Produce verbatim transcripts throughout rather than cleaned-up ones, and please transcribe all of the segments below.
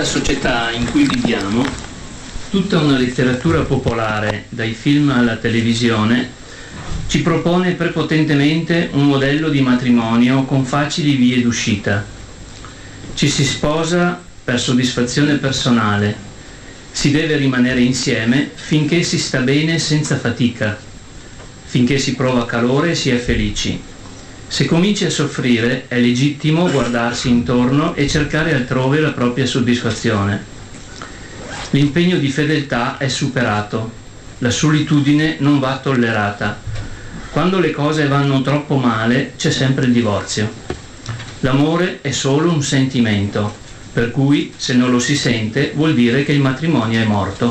società in cui viviamo, tutta una letteratura popolare, dai film alla televisione, ci propone prepotentemente un modello di matrimonio con facili vie d'uscita. Ci si sposa per soddisfazione personale, si deve rimanere insieme finché si sta bene senza fatica, finché si prova calore e si è felici. Se cominci a soffrire è legittimo guardarsi intorno e cercare altrove la propria soddisfazione. L'impegno di fedeltà è superato, la solitudine non va tollerata. Quando le cose vanno troppo male c'è sempre il divorzio. L'amore è solo un sentimento, per cui se non lo si sente vuol dire che il matrimonio è morto.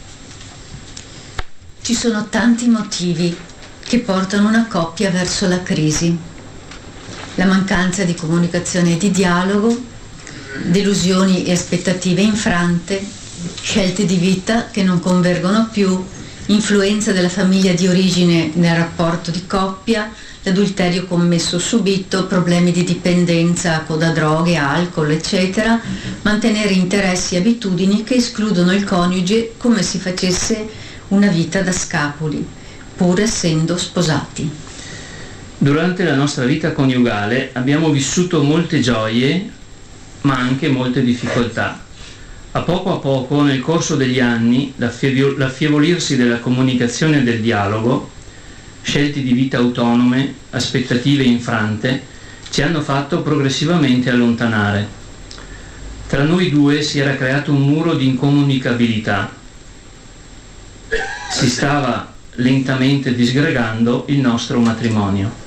Ci sono tanti motivi che portano una coppia verso la crisi. La mancanza di comunicazione e di dialogo, delusioni e aspettative infrante, scelte di vita che non convergono più, influenza della famiglia di origine nel rapporto di coppia, l'adulterio commesso subito, problemi di dipendenza da droghe, alcol, eccetera, mantenere interessi e abitudini che escludono il coniuge come se facesse una vita da scapoli, pur essendo sposati. Durante la nostra vita coniugale abbiamo vissuto molte gioie, ma anche molte difficoltà. A poco a poco, nel corso degli anni, l'affievolirsi della comunicazione e del dialogo, scelte di vita autonome, aspettative infrante, ci hanno fatto progressivamente allontanare. Tra noi due si era creato un muro di incomunicabilità. Si stava lentamente disgregando il nostro matrimonio.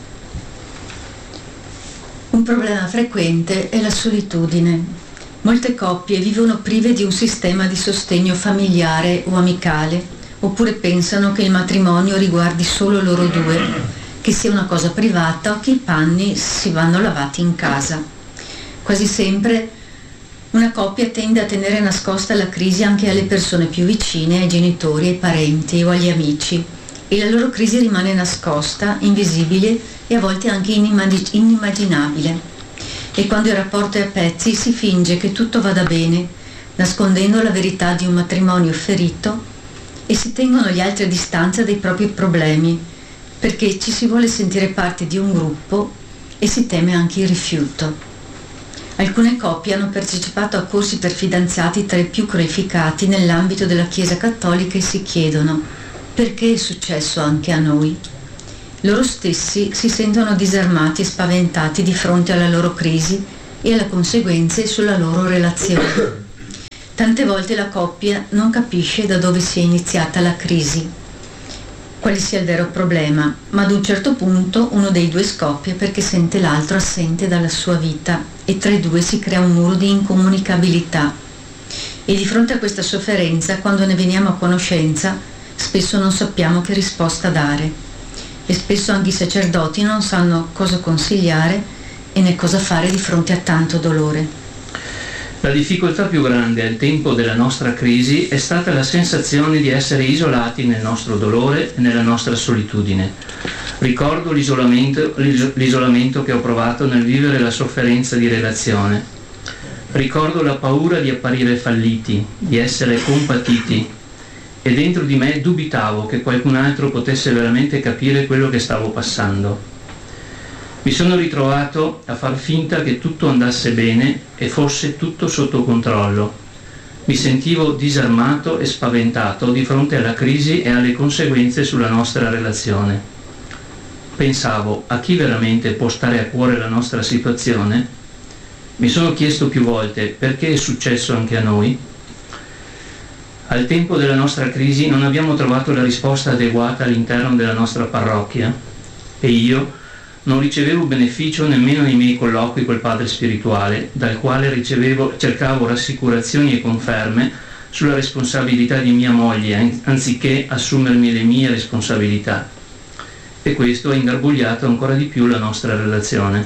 Un problema frequente è la solitudine. Molte coppie vivono prive di un sistema di sostegno familiare o amicale, oppure pensano che il matrimonio riguardi solo loro due, che sia una cosa privata o che i panni si vanno lavati in casa. Quasi sempre una coppia tende a tenere nascosta la crisi anche alle persone più vicine, ai genitori, ai parenti o agli amici, e la loro crisi rimane nascosta, invisibile e a volte anche inimag- inimmaginabile. E quando il rapporto è a pezzi si finge che tutto vada bene, nascondendo la verità di un matrimonio ferito, e si tengono gli altri a distanza dei propri problemi, perché ci si vuole sentire parte di un gruppo e si teme anche il rifiuto. Alcune coppie hanno partecipato a corsi per fidanzati tra i più qualificati nell'ambito della Chiesa Cattolica e si chiedono: perché è successo anche a noi? Loro stessi si sentono disarmati e spaventati di fronte alla loro crisi e alle conseguenze sulla loro relazione. Tante volte la coppia non capisce da dove sia iniziata la crisi, quale sia il vero problema, ma ad un certo punto uno dei due scoppia perché sente l'altro assente dalla sua vita e tra i due si crea un muro di incomunicabilità. E di fronte a questa sofferenza, quando ne veniamo a conoscenza, spesso non sappiamo che risposta dare. E spesso anche i sacerdoti non sanno cosa consigliare e né cosa fare di fronte a tanto dolore. La difficoltà più grande al tempo della nostra crisi è stata la sensazione di essere isolati nel nostro dolore e nella nostra solitudine. Ricordo l'isolamento, l'isolamento che ho provato nel vivere la sofferenza di relazione. Ricordo la paura di apparire falliti, di essere compatiti, e dentro di me dubitavo che qualcun altro potesse veramente capire quello che stavo passando. Mi sono ritrovato a far finta che tutto andasse bene e fosse tutto sotto controllo. Mi sentivo disarmato e spaventato di fronte alla crisi e alle conseguenze sulla nostra relazione. Pensavo: a chi veramente può stare a cuore la nostra situazione? Mi sono chiesto più volte: perché è successo anche a noi? Al tempo della nostra crisi non abbiamo trovato la risposta adeguata all'interno della nostra parrocchia e io non ricevevo beneficio nemmeno nei miei colloqui col padre spirituale, dal quale ricevevo, cercavo rassicurazioni e conferme sulla responsabilità di mia moglie, anziché assumermi le mie responsabilità. E questo ha ingarbugliato ancora di più la nostra relazione.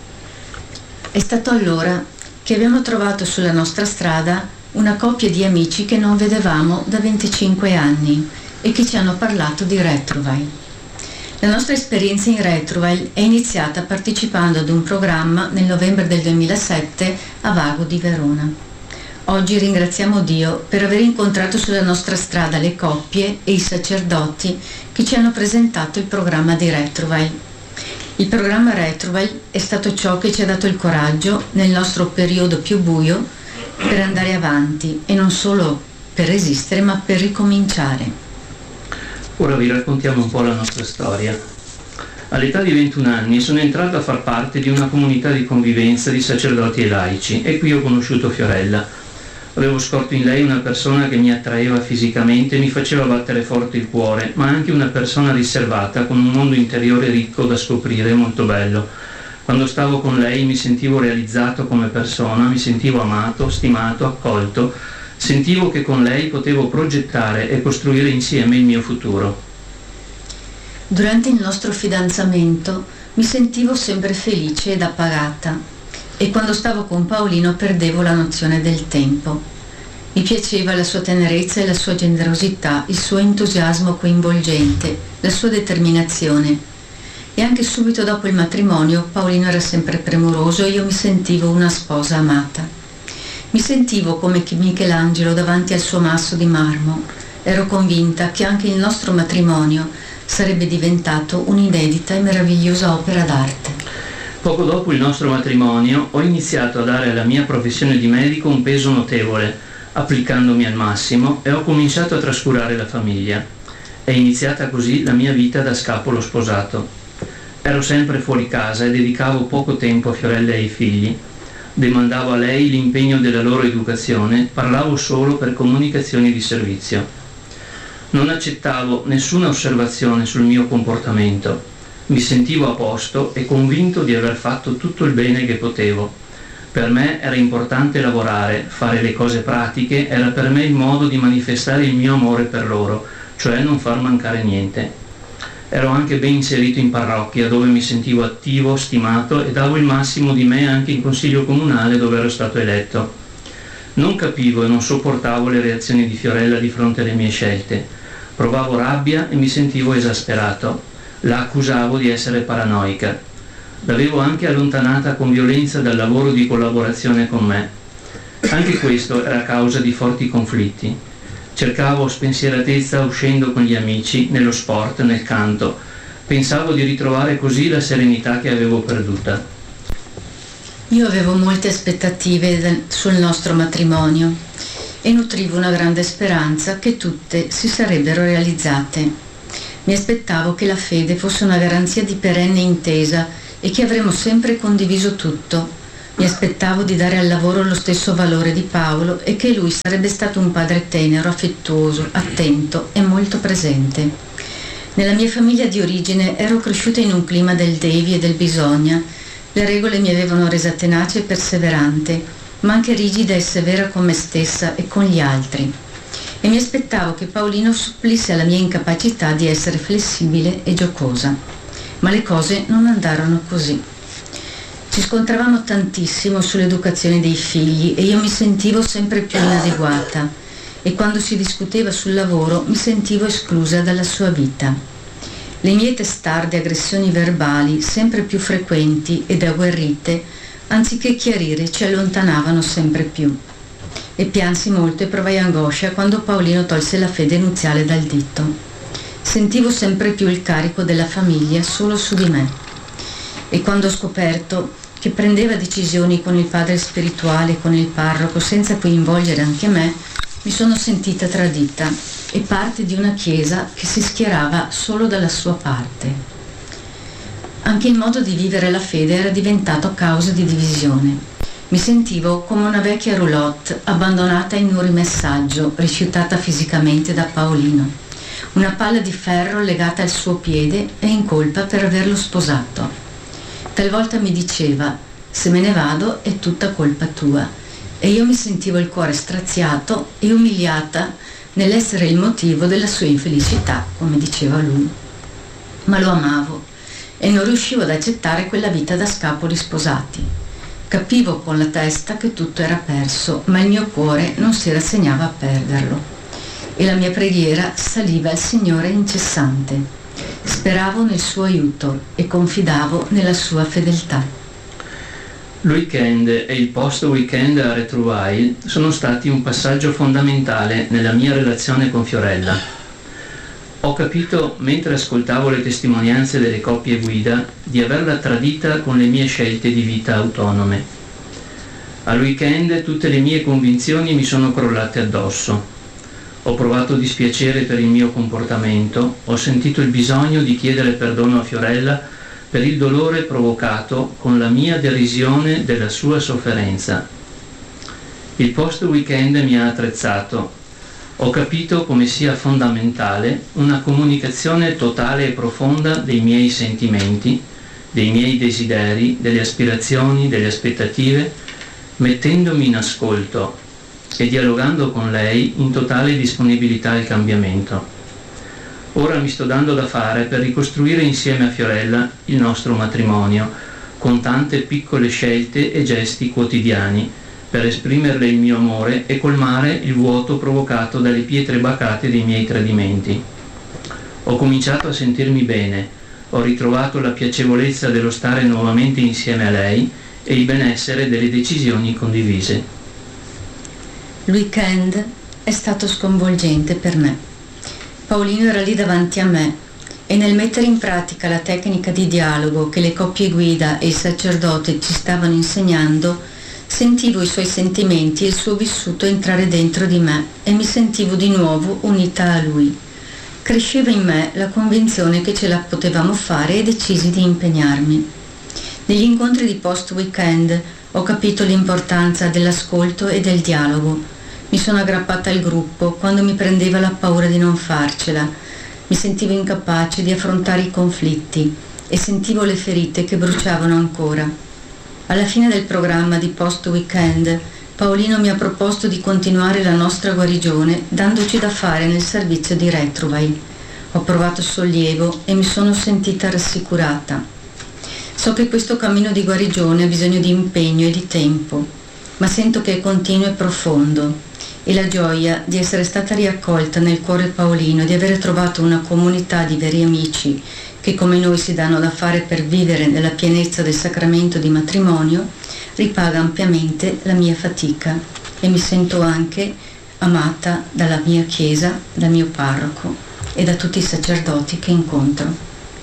È stato allora che abbiamo trovato sulla nostra strada una coppia di amici che non vedevamo da venticinque anni e che ci hanno parlato di Retrovile. La nostra esperienza in Retrovile è iniziata partecipando ad un programma nel novembre del duemilasette a Vago di Verona. Oggi ringraziamo Dio per aver incontrato sulla nostra strada le coppie e i sacerdoti che ci hanno presentato il programma di Retrovail. Il programma Retrovail è stato ciò che ci ha dato il coraggio, nel nostro periodo più buio, per andare avanti e non solo per resistere, ma per ricominciare. Ora vi raccontiamo un po' la nostra storia. All'età di ventuno anni sono entrato a far parte di una comunità di convivenza di sacerdoti e laici e qui ho conosciuto Fiorella. Avevo scorto in lei una persona che mi attraeva fisicamente e mi faceva battere forte il cuore, ma anche una persona riservata con un mondo interiore ricco da scoprire e molto bello. Quando stavo con lei mi sentivo realizzato come persona, mi sentivo amato, stimato, accolto, sentivo che con lei potevo progettare e costruire insieme il mio futuro. Durante il nostro fidanzamento mi sentivo sempre felice ed appagata. E quando stavo con Paolino perdevo la nozione del tempo. Mi piaceva la sua tenerezza e la sua generosità, il suo entusiasmo coinvolgente, la sua determinazione. E anche subito dopo il matrimonio Paolino era sempre premuroso e io mi sentivo una sposa amata. Mi sentivo come Michelangelo davanti al suo masso di marmo. Ero convinta che anche il nostro matrimonio sarebbe diventato un'inedita e meravigliosa opera d'arte. Poco dopo il nostro matrimonio ho iniziato a dare alla mia professione di medico un peso notevole, applicandomi al massimo, e ho cominciato a trascurare la famiglia. È iniziata così la mia vita da scapolo sposato. Ero sempre fuori casa e dedicavo poco tempo a Fiorella e ai figli. Demandavo a lei l'impegno della loro educazione, parlavo solo per comunicazioni di servizio. Non accettavo nessuna osservazione sul mio comportamento. Mi sentivo a posto e convinto di aver fatto tutto il bene che potevo. Per me era importante lavorare, fare le cose pratiche, era per me il modo di manifestare il mio amore per loro, cioè non far mancare niente. Ero anche ben inserito in parrocchia, dove mi sentivo attivo, stimato e davo il massimo di me anche in consiglio comunale dove ero stato eletto. Non capivo e non sopportavo le reazioni di Fiorella di fronte alle mie scelte. Provavo rabbia e mi sentivo esasperato. La accusavo di essere paranoica. L'avevo anche allontanata con violenza dal lavoro di collaborazione con me. Anche questo era causa di forti conflitti. Cercavo spensieratezza uscendo con gli amici, nello sport, nel canto. Pensavo di ritrovare così la serenità che avevo perduta. Io avevo molte aspettative sul nostro matrimonio e nutrivo una grande speranza che tutte si sarebbero realizzate. Mi aspettavo che la fede fosse una garanzia di perenne intesa e che avremmo sempre condiviso tutto. Mi aspettavo di dare al lavoro lo stesso valore di Paolo e che lui sarebbe stato un padre tenero, affettuoso, attento e molto presente. Nella mia famiglia di origine ero cresciuta in un clima del devi e del bisogna. Le regole mi avevano resa tenace e perseverante, ma anche rigida e severa con me stessa e con gli altri. E mi aspettavo che Paolino supplisse alla mia incapacità di essere flessibile e giocosa. Ma le cose non andarono così. Ci scontravamo tantissimo sull'educazione dei figli e io mi sentivo sempre più inadeguata e quando si discuteva sul lavoro mi sentivo esclusa dalla sua vita. Le mie testarde aggressioni verbali, sempre più frequenti ed agguerrite, anziché chiarire ci allontanavano sempre più. E piansi molto e provai angoscia quando Paolino tolse la fede nuziale dal dito. Sentivo sempre più il carico della famiglia solo su di me. E quando ho scoperto che prendeva decisioni con il padre spirituale, con il parroco, senza coinvolgere anche me, mi sono sentita tradita e parte di una chiesa che si schierava solo dalla sua parte. Anche il modo di vivere la fede era diventato causa di divisione. Mi sentivo come una vecchia roulotte abbandonata in un rimessaggio, rifiutata fisicamente da Paolino. Una palla di ferro legata al suo piede e in colpa per averlo sposato. Talvolta mi diceva: se me ne vado è tutta colpa tua. E io mi sentivo il cuore straziato e umiliata nell'essere il motivo della sua infelicità, come diceva lui. Ma lo amavo e non riuscivo ad accettare quella vita da scapoli sposati. Capivo con la testa che tutto era perso, ma il mio cuore non si rassegnava a perderlo. E la mia preghiera saliva al Signore incessante. Speravo nel suo aiuto e confidavo nella sua fedeltà. Il weekend e il post-weekend a Retrovail sono stati un passaggio fondamentale nella mia relazione con Fiorella. Ho capito, mentre ascoltavo le testimonianze delle coppie guida, di averla tradita con le mie scelte di vita autonome. Al weekend tutte le mie convinzioni mi sono crollate addosso. Ho provato dispiacere per il mio comportamento, ho sentito il bisogno di chiedere perdono a Fiorella per il dolore provocato con la mia derisione della sua sofferenza. Il post-weekend mi ha attrezzato. Ho capito come sia fondamentale una comunicazione totale e profonda dei miei sentimenti, dei miei desideri, delle aspirazioni, delle aspettative, mettendomi in ascolto e dialogando con lei in totale disponibilità al cambiamento. Ora mi sto dando da fare per ricostruire insieme a Fiorella il nostro matrimonio, con tante piccole scelte e gesti quotidiani, per esprimerle il mio amore e colmare il vuoto provocato dalle pietre bacate dei miei tradimenti. Ho cominciato a sentirmi bene, ho ritrovato la piacevolezza dello stare nuovamente insieme a lei e il benessere delle decisioni condivise. Il weekend è stato sconvolgente per me. Paolino era lì davanti a me e nel mettere in pratica la tecnica di dialogo che le coppie guida e il sacerdote ci stavano insegnando, sentivo i suoi sentimenti e il suo vissuto entrare dentro di me e mi sentivo di nuovo unita a lui. Cresceva in me la convinzione che ce la potevamo fare e decisi di impegnarmi. Negli incontri di post-weekend ho capito l'importanza dell'ascolto e del dialogo. Mi sono aggrappata al gruppo quando mi prendeva la paura di non farcela. Mi sentivo incapace di affrontare i conflitti e sentivo le ferite che bruciavano ancora. Alla fine del programma di post-weekend, Paolino mi ha proposto di continuare la nostra guarigione dandoci da fare nel servizio di Retrovail. Ho provato sollievo e mi sono sentita rassicurata. So che questo cammino di guarigione ha bisogno di impegno e di tempo, ma sento che è continuo e profondo. E la gioia di essere stata riaccolta nel cuore paolino, di avere trovato una comunità di veri amici che come noi si danno da fare per vivere nella pienezza del sacramento di matrimonio, ripaga ampiamente la mia fatica e mi sento anche amata dalla mia chiesa, dal mio parroco e da tutti i sacerdoti che incontro.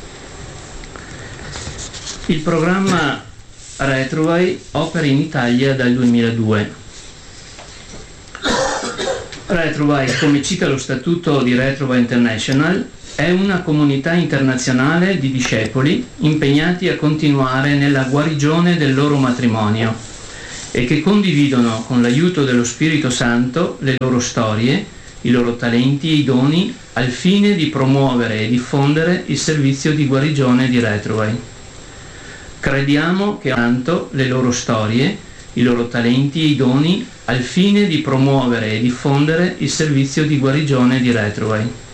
Il programma Retrovail opera in Italia dal duemiladue. Retrovail, come cita lo statuto di Retrovail International, è una comunità internazionale di discepoli impegnati a continuare nella guarigione del loro matrimonio e che condividono con l'aiuto dello Spirito Santo le loro storie, i loro talenti e i doni al fine di promuovere e diffondere il servizio di guarigione di Retrovail. Crediamo che tanto le loro storie, i loro talenti e i doni al fine di promuovere e diffondere il servizio di guarigione di Retrovail.